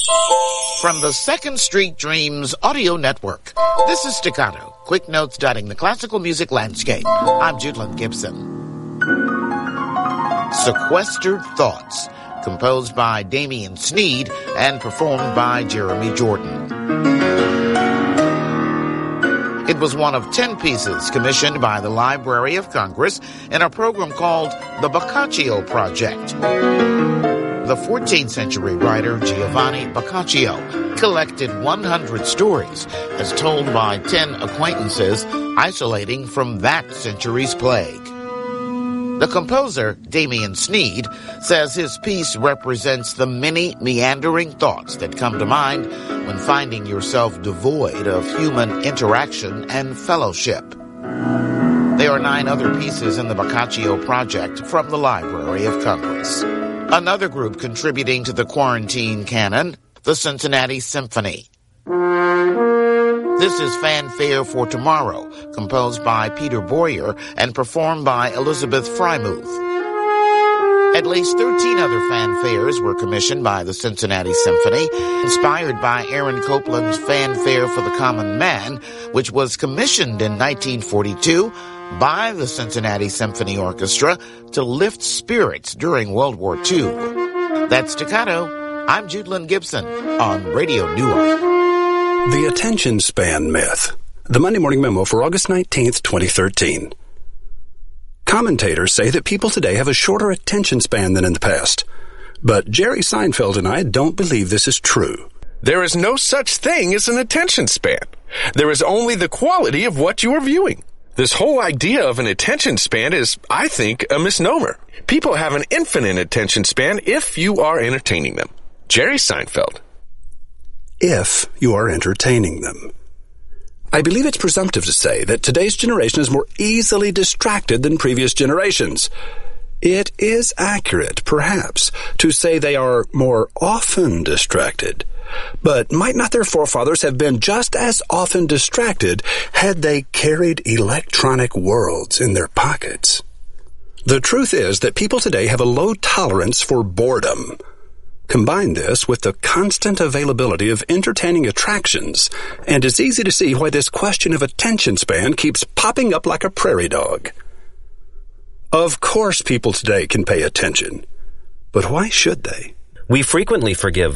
From the Second Street Dreams Audio Network, this is Staccato, quick notes dotting the classical music landscape. I'm Judeland Gibson. Sequestered Thoughts, composed by Damian Sneed and performed by Jeremy Jordan. It was one of 10 pieces commissioned by the Library of Congress in a program called the Boccaccio Project. The 14th century writer Giovanni Boccaccio collected 100 stories as told by 10 acquaintances isolating from that century's plague. The composer, Damian Sneed, says his piece represents the many meandering thoughts that come to mind when finding yourself devoid of human interaction and fellowship. There are 9 other pieces in the Boccaccio Project from the Library of Congress. Another group contributing to the quarantine canon, the Cincinnati Symphony. This is Fanfare for Tomorrow, composed by Peter Boyer and performed by Elizabeth Frymuth. At least 13 other fanfares were commissioned by the Cincinnati Symphony, inspired by Aaron Copland's Fanfare for the Common Man, which was commissioned in 1942 by the Cincinnati Symphony Orchestra to lift spirits during World War II. That's Staccato. I'm Judeland Gibson on Radio Newark. The Attention Span Myth. The Monday Morning Memo for August 19th, 2013. Commentators say that people today have a shorter attention span than in the past. But Jerry Seinfeld and I don't believe this is true. There is no such thing as an attention span. There is only the quality of what you are viewing. This whole idea of an attention span is, I think, a misnomer. People have an infinite attention span if you are entertaining them. Jerry Seinfeld. If you are entertaining them. I believe it's presumptive to say that today's generation is more easily distracted than previous generations. It is accurate, perhaps, to say they are more often distracted. But might not their forefathers have been just as often distracted had they carried electronic worlds in their pockets? The truth is that people today have a low tolerance for boredom. Combine this with the constant availability of entertaining attractions, and it's easy to see why this question of attention span keeps popping up like a prairie dog. Of course people today can pay attention, but why should they? We frequently forgive